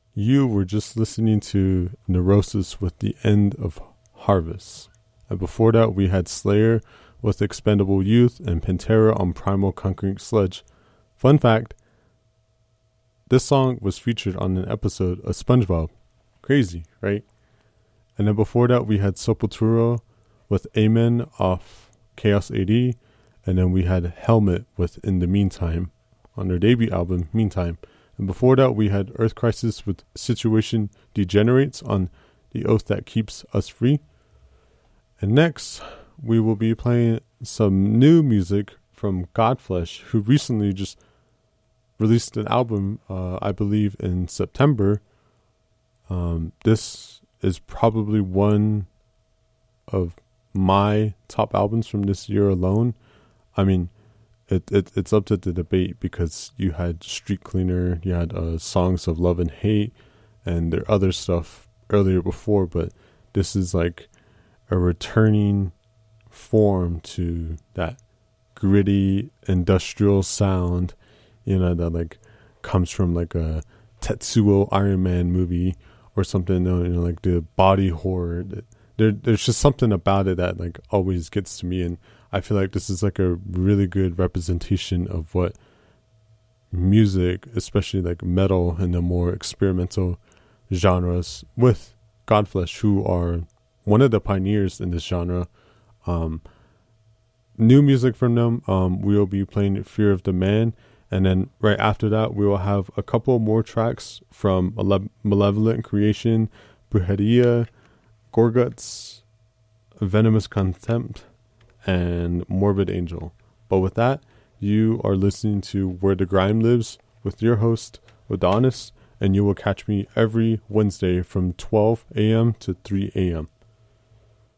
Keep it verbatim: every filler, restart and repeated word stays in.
You were just listening to Neurosis with The End of Harvest. And before that, we had Slayer with Expendable Youth and Pantera on Primal Conquering Sledge. Fun fact, this song was featured on an episode of SpongeBob. Crazy, right? And then before that, we had Sepultura with Amen off Chaos A D. And then we had Helmet with In the Meantime on their debut album, Meantime. And before that, we had Earth Crisis with Situation Degenerates on The Oath That Keeps Us Free. And next, we will be playing some new music from Godflesh, who recently just released an album, uh, I believe, in September. Um, this is probably one of my top albums from this year alone. I mean, It, it it's up to the debate because you had Street Cleaner, you had uh, Songs of Love and Hate, and there other stuff earlier before, but this is like a returning form to that gritty industrial sound, you know, that like comes from like a Tetsuo Iron Man movie or something, you know, like the body horror. There, there's just something about it that like always gets to me, and I feel like this is like a really good representation of what music, especially like metal and the more experimental genres with Godflesh, who are one of the pioneers in this genre. Um, new music from them, um, we will be playing Fear of the Man. And then right after that, we will have a couple more tracks from Male- Malevolent Creation, Brujeria, Gorguts, Venomous Contempt, and Morbid Angel. But with that, you are listening to Where the Grime Lives with your host, Adonis, and you will catch me every Wednesday from twelve a.m. to three a.m.